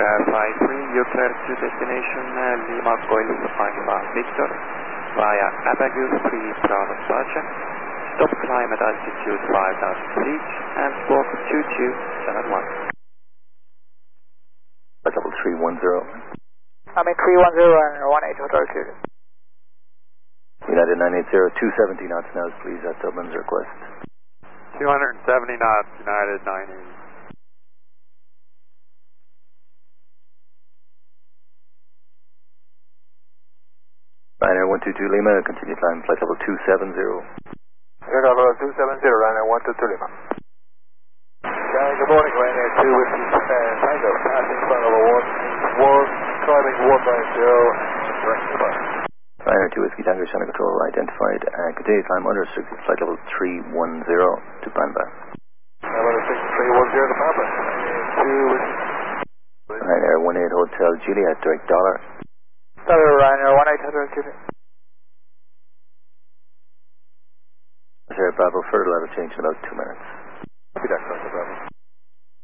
53, you're clear to destination Lima Golf Alpha Victor via Abagus 3 Bravo Sergeant. Stop climb at altitude 5,000 feet and squawk 2271. Double 310. I'm in 310 and 18 Hotel Q. United 980, 270 knots now, please, at Dublin's request. 270 knots, United 980. Ryanair 122 Lima, continue climb, flight level 270. Air level 270, Ryanair 122 Lima. Good morning, Ryanair 2 Whiskey Tango, passing flight level 1, climbing 190 and direct goodbye. Ryanair 2 Whiskey Tango, channel control identified, continue climb under restricted flight level 310 to Banba. Level 310 to Banba, Ryanair 18 Hotel Juliet, direct dollar. Ryanair 18 Hotel Juliet. Bravo, further level change in about 2 minutes. Copy that, Bravo.